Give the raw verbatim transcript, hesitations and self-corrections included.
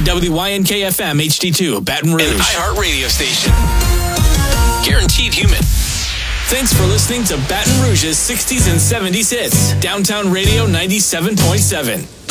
W Y N K F M H D two, Baton Rouge. An iHeart radio station. Guaranteed human. Thanks for listening to Baton Rouge's sixties and seventies hits. Downtown Radio ninety-seven point seven.